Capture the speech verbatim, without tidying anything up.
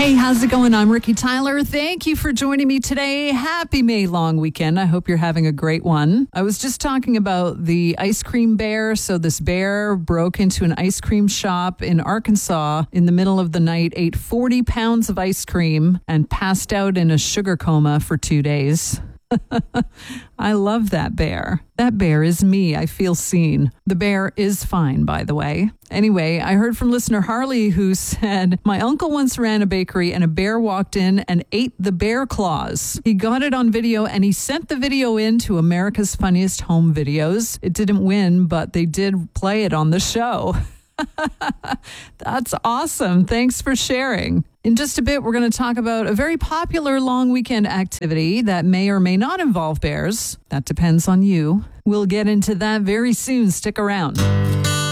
Hey, how's it going? I'm Ricky Tyler. Thank you for joining me today. Happy May long weekend. I hope you're having a great one. I was just talking about the ice cream bear. So this bear broke into an ice cream shop in Arkansas in the middle of the night, ate forty pounds of ice cream, and passed out in a sugar coma for two days. I love that bear. That bear is me. I feel seen. The bear is fine, by the way. Anyway, I heard from listener Harley who said, my uncle once ran a bakery and a bear walked in and ate the bear claws. He got it on video and he sent the video in to America's Funniest Home Videos. It didn't win, but they did play it on the show. That's awesome. Thanks for sharing. In just a bit, we're going to talk about a very popular long weekend activity that may or may not involve bears. That depends on you. We'll get into that very soon. Stick around.